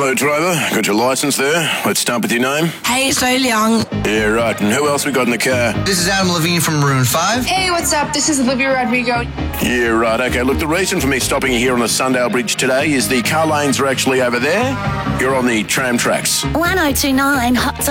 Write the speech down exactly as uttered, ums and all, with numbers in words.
Hello, driver. Got your licence there. Let's start with your name. Hey, it's So Young. Yeah, right. And who else we got in the car? This is Adam Levine from Maroon five. Hey, what's up? This is Olivia Rodrigo. Yeah, right. Okay, look, the reason for me stopping you here on the Sundale Bridge today is the car lanes are actually over there. You're on the tram tracks. one oh two nine Hot